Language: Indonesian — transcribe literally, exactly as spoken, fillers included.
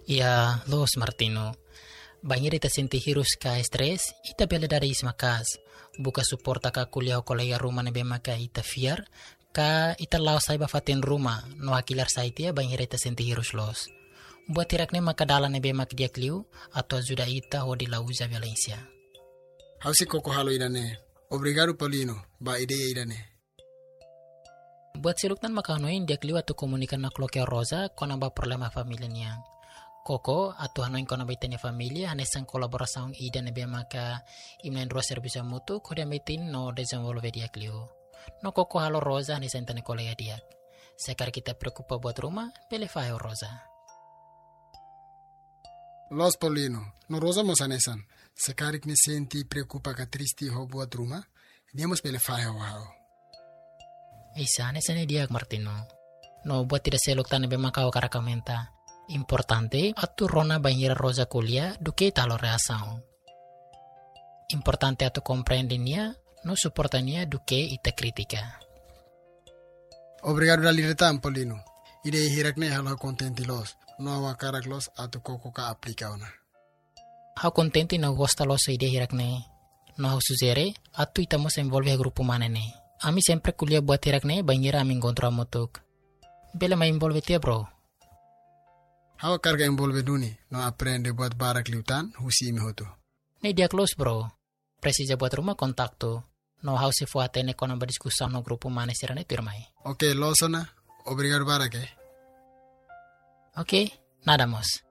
Ia, los Martino. Banhir ita senti hirus ka stres, ita bela dari ismakas. Buka suporta ka kuliah o kolega rumah nebe maka ita fiar, ka ita lao saiba fatin rumah, no akilar saitia banhir ita senti hirus los. Buat tirak ne maka dala nebe mak dia kliu, atau ajuda ita ho di lauza Valencia. Hausi koko halo idane. Obrigado Paulino, ba ideia idane. Buat siluknan maka hanoin dia kliu atau komunikan nak loke Rosa kona ba problema familia niang. Koko atau hanoin kona baitanya familia hanesan kolaborasaun ida nebe maka imnen ro servisa mutu kodia metin no desenvolve dia kliu. No koko halo Rosa hanesan tane kolega dia. Sekar kita preocupa buat rumah, pele fayo Rosa. Los Paulino, no Rosa mosanesan. Sekarik ni senti preocupa ka tristi ho buat rumah, niamos pele fayo hao. Isa hanesan dia Martino. No buat tidak selok tane be maka o karakamenta. Importante atu rona banhira Rosa kuliah duke talo reação. Importante atu compreendinia, no suportania duke ita kritika. Obrigado dali retam Paulino. Ide hirakne halo contenti los. No awa karak los atu koko ka aplika ona. Hau contenti na gosta los ide hirakne. No hau suzere atu ita mos envolve grupo manene. Ami sempre kuliah buat hirakne banhira ami encontra motuk. Bela ma envolve tia bro. Hawa karga envolve duni, no aprende buat barak liutan, husi mi hotu. Ne dia close bro. Precisa buat rumah kontakto. No how se fue atene con uma discussão no grupo mane serane turmai. Ok, losona. Obrigado barak eh. Ok, nada más.